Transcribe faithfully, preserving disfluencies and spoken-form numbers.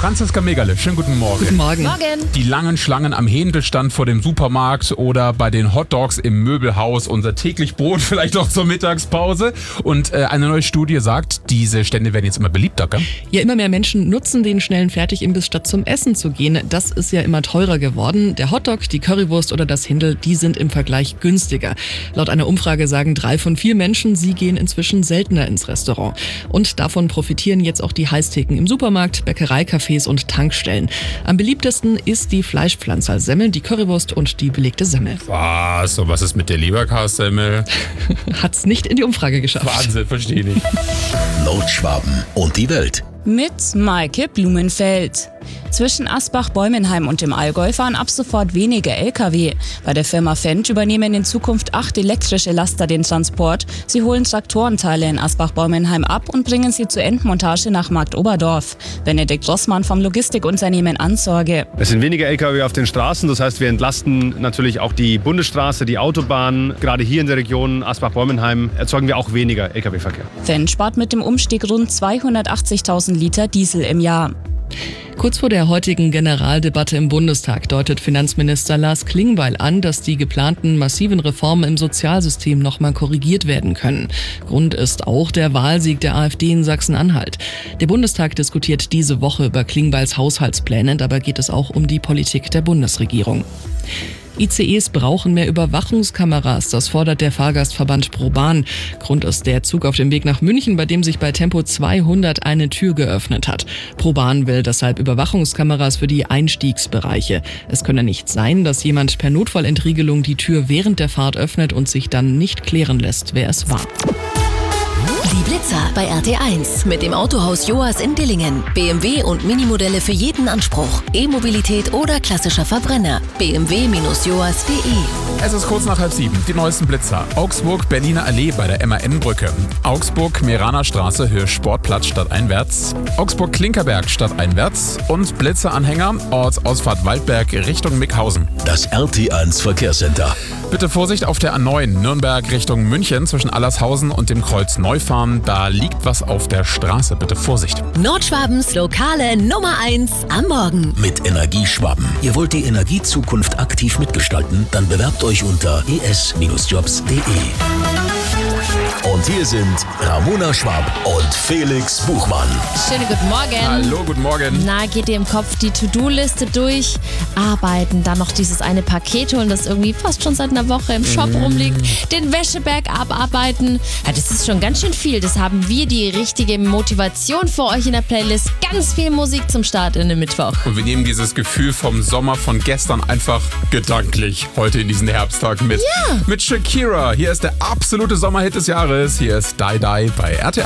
Franziska Megale, schönen guten Morgen. Guten Morgen. Morgen. Die langen Schlangen am Händelstand vor dem Supermarkt oder bei den Hotdogs im Möbelhaus, unser täglich Brot vielleicht auch zur Mittagspause. Und äh, eine neue Studie sagt, diese Stände werden jetzt immer beliebter, gell? Ja, immer mehr Menschen nutzen den schnellen Fertigimbiss, statt zum Essen zu gehen. Das ist ja immer teurer geworden. Der Hotdog, die Currywurst oder das Händel, die sind im Vergleich günstiger. Laut einer Umfrage sagen drei von vier Menschen, sie gehen inzwischen seltener ins Restaurant. Und davon profitieren jetzt auch die Heißtheken im Supermarkt, Bäckereicafés und Tankstellen. Am beliebtesten ist die Fleischpflanzer Semmel, die Currywurst und die belegte Semmel. Was? Und was ist mit der Leberkassemmel? Hat's nicht in die Umfrage geschafft. Wahnsinn, verstehe nicht. Nordschwaben und die Welt. Mit Maike Blumenfeld. Zwischen Asbach-Bäumenheim und dem Allgäu fahren ab sofort weniger L K W. Bei der Firma Fendt übernehmen in Zukunft acht elektrische Laster den Transport. Sie holen Traktorenteile in Asbach-Bäumenheim ab und bringen sie zur Endmontage nach Marktoberdorf. Benedikt Rossmann vom Logistikunternehmen Ansorge. Es sind weniger L K W auf den Straßen, das heißt, wir entlasten natürlich auch die Bundesstraße, die Autobahn. Gerade hier in der Region Asbach-Bäumenheim erzeugen wir auch weniger L K W-Verkehr. Fendt spart mit dem Umstieg rund zweihundertachtzigtausend Liter Diesel im Jahr. Kurz vor der heutigen Generaldebatte im Bundestag deutet Finanzminister Lars Klingbeil an, dass die geplanten massiven Reformen im Sozialsystem nochmal korrigiert werden können. Grund ist auch der Wahlsieg der AfD in Sachsen-Anhalt. Der Bundestag diskutiert diese Woche über Klingbeils Haushaltspläne, dabei geht es auch um die Politik der Bundesregierung. I C Es brauchen mehr Überwachungskameras, das fordert der Fahrgastverband ProBahn. Grund ist der Zug auf dem Weg nach München, bei dem sich bei Tempo zweihundert eine Tür geöffnet hat. ProBahn will deshalb Überwachungskameras für die Einstiegsbereiche. Es könne nicht sein, dass jemand per Notfallentriegelung die Tür während der Fahrt öffnet und sich dann nicht klären lässt, wer es war. Die Blitzer bei R T eins mit dem Autohaus Joas in Dillingen. B M W und Minimodelle für jeden Anspruch. E-Mobilität oder klassischer Verbrenner. b m w Bindestrich joas punkt de. Es ist kurz nach halb sieben. Die neuesten Blitzer. Augsburg, Berliner Allee bei der M A N-Brücke. Augsburg, Meraner Straße, Höhe Sportplatz stadteinwärts. Augsburg, Klinkerberg stadteinwärts. Und Blitzeranhänger, Ortsausfahrt Waldberg Richtung Mickhausen. Das R T eins Verkehrscenter. Bitte Vorsicht auf der A neun, Nürnberg Richtung München zwischen Allershausen und dem Kreuz Neufahren. Da liegt was auf der Straße. Bitte Vorsicht. Nordschwabens lokale Nummer eins am Morgen. Mit Energieschwaben. Ihr wollt die Energiezukunft aktiv mitgestalten? Dann bewerbt euch unter e s jobs punkt de. Und hier sind Ramona Schwab und Felix Buchmann. Schönen guten Morgen. Hallo, guten Morgen. Na, geht ihr im Kopf die To-Do-Liste durch, arbeiten, dann noch dieses eine Paket holen, das irgendwie fast schon seit einer Woche im Shop mm. rumliegt, den Wäscheberg abarbeiten. Ja, das ist schon ganz schön viel. Das haben wir, die richtige Motivation für euch in der Playlist. Ganz viel Musik zum Start in den Mittwoch. Und wir nehmen dieses Gefühl vom Sommer von gestern einfach gedanklich heute in diesen Herbsttag mit. Ja. Mit Shakira. Hier ist der absolute Sommerhit des Jahres. Hier ist Die Die bei R T eins.